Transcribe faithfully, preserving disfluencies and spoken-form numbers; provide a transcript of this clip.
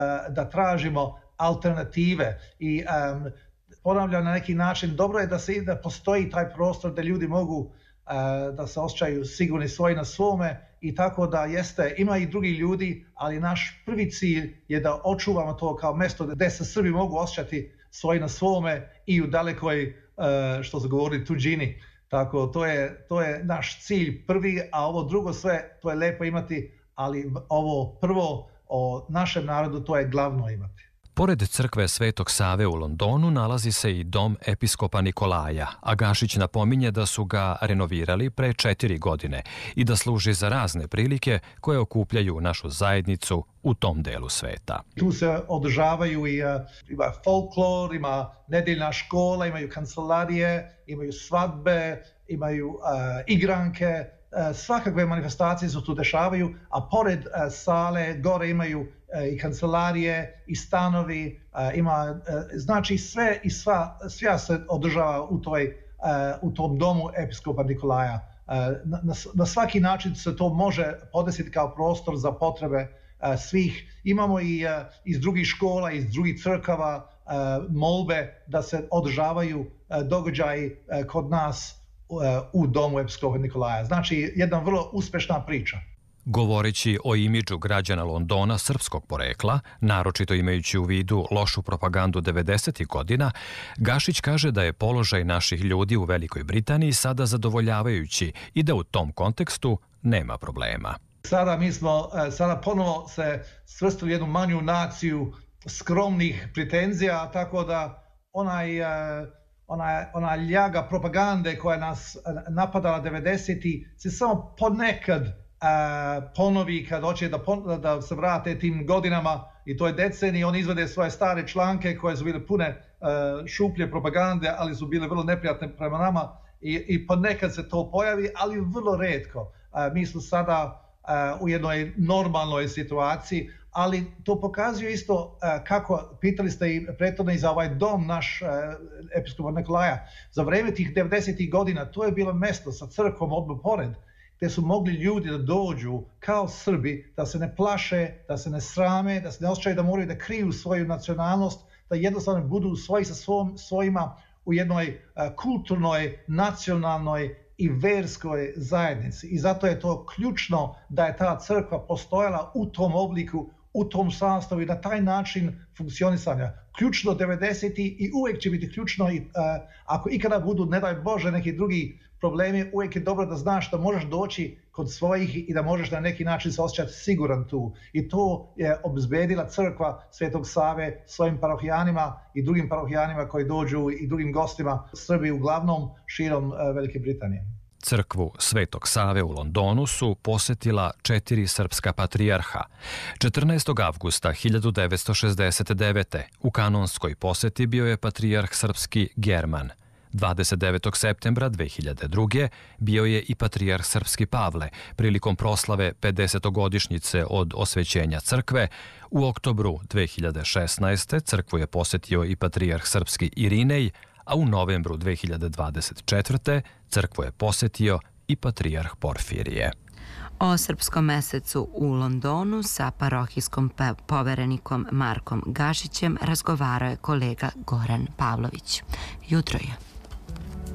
da tražimo alternative i um, ponavljam na neki način, dobro je da se da postoji taj prostor da ljudi mogu uh, da se osjećaju sigurni svoji na svome i tako da jeste, ima i drugi ljudi, ali naš prvi cilj je da očuvamo to kao mjesto gdje se Srbi mogu osjećati svoji na svome i u dalekoj, uh, što se govori, tuđini. Tako, to je, to je naš cilj prvi, a ovo drugo sve, to je lijepo imati, ali ovo prvo o našem narodu, to je glavno imati. Pored crkve Svetog Save u Londonu nalazi se i dom episkopa Nikolaja, a Gašić napominje da su ga renovirali pre četiri godine i da služi za razne prilike koje okupljaju našu zajednicu u tom delu sveta. Tu se održavaju i uh, ima folklor, ima nedeljna škola, imaju kancelarije, imaju svadbe, imaju uh, igranke, uh, svakakve manifestacije se tu dešavaju, a pored uh, sale gore imaju i kancelarije i stanovi, ima, znači sve i sva, sve se održava u, toj, u tom domu episkopa Nikolaja. Na, na, na svaki način se to može podesiti kao prostor za potrebe svih. Imamo i iz drugih škola, iz drugih crkava molbe da se održavaju događaji kod nas u domu episkopa Nikolaja. Znači jedna vrlo uspešna priča. Govoreći o imidžu građana Londona srpskog porekla, naročito imajući u vidu lošu propagandu devedesetih godina, Gašić kaže da je položaj naših ljudi u Velikoj Britaniji sada zadovoljavajući i da u tom kontekstu nema problema. Sada mi smo, sada ponovo se svrstali u jednu manju naciju skromnih pretenzija, tako da onaj, ona, ona ljaga propagande koja nas napadala devedesetih se samo ponekad Uh, ponovi kad hoće da, pon- da se vrate tim godinama i to je deceniji, oni izvede svoje stare članke koje su bile pune uh, šuplje propagande, ali su bile vrlo neprijatne prema nama i, i ponekad se to pojavi, ali vrlo retko. Uh, mi smo sada uh, u jednoj normalnoj situaciji, ali to pokazuje isto uh, kako, pitali ste i prethodno i za ovaj dom naš uh, episkopa Nikolaja, za vreme tih devedesetih godina to je bilo mesto sa crkvom odmah pored, gdje su mogli ljudi da dođu kao Srbi, da se ne plaše, da se ne srame, da se ne osjećaju da moraju da kriju svoju nacionalnost, da jednostavno budu svoji sa svom, svojima u jednoj uh, kulturnoj, nacionalnoj i verskoj zajednici. I zato je to ključno da je ta crkva postojala u tom obliku, u tom sastavu i na taj način funkcionisanja. Ključno devedesetih i uvijek će biti ključno i uh, ako ikada budu, ne daj Bože, neki drugi problemi, uvijek je dobro da znaš da možeš doći kod svojih i da možeš na neki način se osjećati siguran tu. I to je obezbedila crkva Svetog Save svojim parohijanima i drugim parohijanima koji dođu i drugim gostima Srbiji uglavnom širom uh, Velike Britanije. Crkvu Svetog Save u Londonu su posetila četiri srpska patrijarha. četrnaestog avgusta hiljadu devetsto šezdeset devete. u kanonskoj poseti bio je patrijarh srpski German. dvadeset devetog septembra dve hiljade druge. bio je i patrijarh srpski Pavle prilikom proslave pedesetogodišnjice od osvećenja crkve. U oktobru dve hiljade šesnaeste. crkvu je posetio i patrijarh srpski Irinej, a u novembru dve hiljade dvadeset četvrte. crkvu je posetio i patrijarh Porfirije. O srpskom mesecu u Londonu sa parohijskom poverenikom Markom Gašićem razgovarao je kolega Goran Pavlović. Jutro je.